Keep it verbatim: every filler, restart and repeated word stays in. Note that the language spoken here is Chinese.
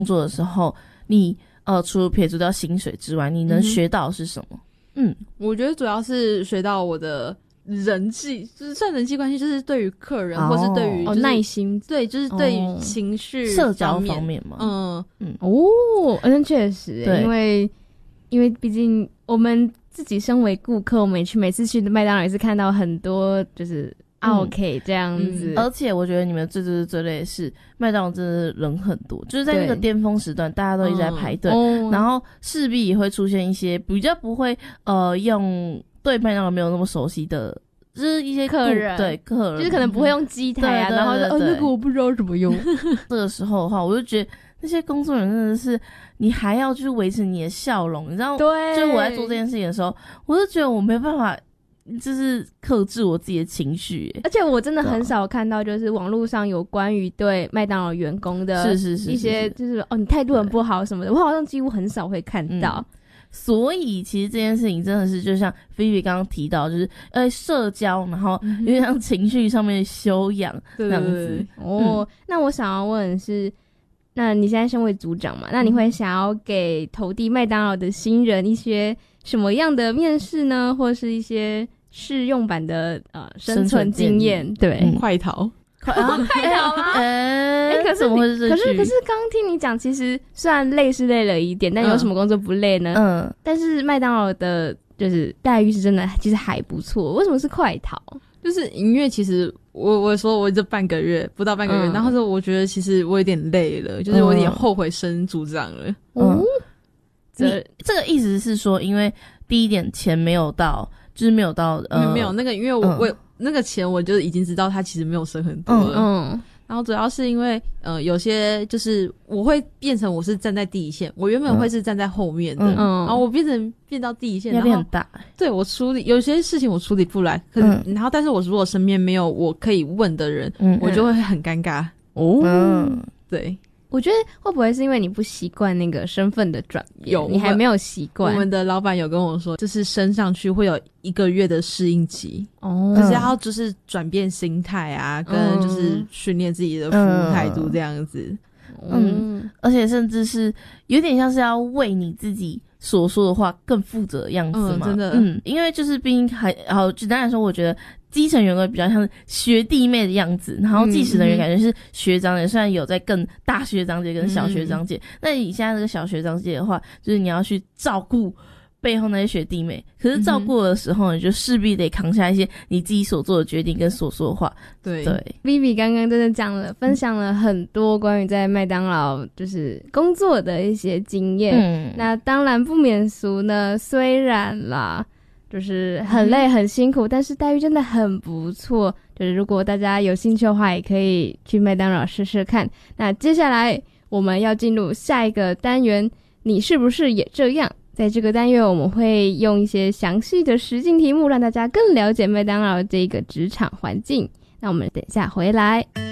作的时候，你呃除了撇除掉薪水之外，你能学到的是什么？嗯，嗯我觉得主要是学到我的人际，就是算人际关系，就是对于客人、哦、或是对于、就是、 哦耐心， 对，就是对于情绪、 哦、社交方面嘛。 嗯嗯哦，那确实，因为因为毕竟我们自己身为顾客，我们去每次去麦当劳也是看到很多就是。OK，这样子、 嗯，而且我觉得你们最最最累的是麦当劳真的人很多，就是在那个巅峰时段，大家都一直在排队、嗯，然后势必也会出现一些比较不会呃用对麦当劳没有那么熟悉的，就是一些客人， 对客人， 就是可能不会用机台啊， 对对对对对， 然后就呃那个我不知道怎么用。 这个时候的话，我就觉得那些工作人员真的是，你还要去维持你的笑容，你知道？ 对， 就是我在做这件事情的时候，我就觉得我没办法。就是克制我自己的情绪， 而且我真的很少看到，就是网络上有关于对麦当劳员工的是是是一些，就是哦你态度很不好什么的，我好像几乎很少会看到。 嗯、所以其实这件事情真的是，就像菲菲刚刚提到，就是呃社交，然后有点像情绪上面的修养这样子。 对对对哦、嗯，那我想要问的是，那你现在身为组长嘛，那你会想要给投递麦当劳的新人一些什么样的面试呢，或是一些试用版的呃生存经验？对、 嗯，快逃， 快逃吗？ 哎、欸， 可是怎么会是这句？ 可是可是刚刚听你讲，其实虽然累是累了一点，但有什么工作不累呢？嗯，但是麦当劳的就是待遇是真的，其实还不错。为什么是快逃？ 就是因为其实我我说我这半个月不到半个月，嗯、然后是我觉得其实我有点累了，就是我有点后悔升组长了。 嗯。嗯你这个意思是说，因为第一点钱没有到，就是没有到呃没有那个，因为我、嗯、我那个钱我就已经知道他其实没有升很多了，嗯，嗯然后主要是因为呃有些就是我会变成我是站在第一线，我原本会是站在后面的，嗯，然后我变成变到第一线， 压力很大， 对我处理有些事情我处理不来，可是、嗯、然后但是我如果身边没有我可以问的人，嗯，我就会很尴尬哦，嗯，对。 我觉得会不会是因为你不习惯那个身份的转变？有，你还没有习惯。 我们的老板有跟我说，就是升上去会有一个月的适应期，哦，就是要就是转变心态啊，跟就是训练自己的服务态度这样子。 嗯，嗯而且甚至是有点像是要为你自己所说的话更负责的样子嘛。 嗯、真的， 嗯，因为就是毕竟还好，简单来说，我觉得。基层员工比较像是学弟妹的样子，然后技师人员感觉是学长姐，虽然有在更大学长姐跟小学长姐，那、嗯、你现在这个小学长姐的话，就是你要去照顾背后那些学弟妹，可是照顾的时候，你就势必得扛下一些你自己所做的决定跟所说的话。 对对 ，Vivi 刚刚真的讲了，分享了很多关于在麦当劳就是工作的一些经验。嗯，那当然不免俗呢，虽然啦。就是很累很辛苦，但是待遇真的很不错。就是如果大家有兴趣的话，也可以去麦当劳试试看。那接下来我们要进入下一个单元，你是不是也这样？在这个单元，我们会用一些详细的实境题目，让大家更了解麦当劳这个职场环境。那我们等一下回来。